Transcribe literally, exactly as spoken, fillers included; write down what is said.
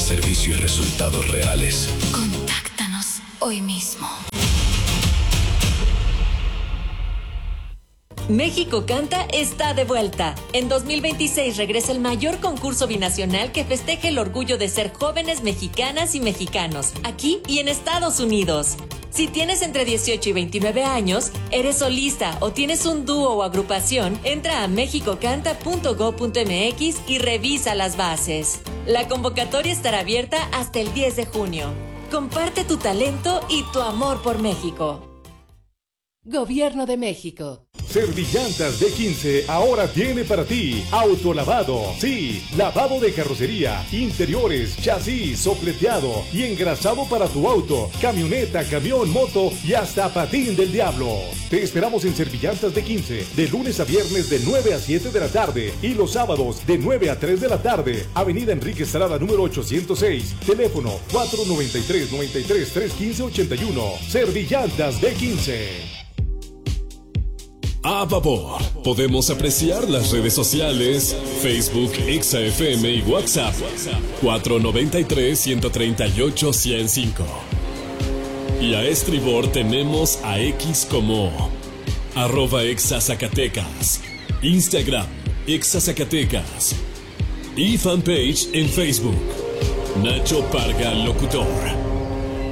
servicio y resultados reales. Contáctanos hoy mismo. México Canta está de vuelta. En dos mil veintiséis regresa el mayor concurso binacional que festeja el orgullo de ser jóvenes mexicanas y mexicanos, aquí y en Estados Unidos. Si tienes entre dieciocho y veintinueve años, eres solista o tienes un dúo o agrupación, entra a mexicocanta punto gob punto mx y revisa las bases. La convocatoria estará abierta hasta el diez de junio. Comparte tu talento y tu amor por México. Gobierno de México. Servillantas D quince ahora tiene para ti autolavado. Sí, lavado de carrocería, interiores, chasis, sopleteado y engrasado para tu auto, camioneta, camión, moto y hasta patín del diablo. Te esperamos en Servillantas D quince de lunes a viernes de nueve a siete de la tarde y los sábados de nueve a tres de la tarde. Avenida Enrique Estrada número ochocientos seis. Teléfono cuatro noventa y tres, noventa y tres, trescientos quince, ochenta y uno. Servillantas D quince. A vapor. Podemos apreciar las redes sociales, Facebook, Exa F M y WhatsApp. cuatro noventa y tres, ciento treinta y ocho, ciento cinco. Y a estribor tenemos a X como arroba Exa Zacatecas, Instagram, Exa Zacatecas y fanpage en Facebook. Nacho Parga Locutor.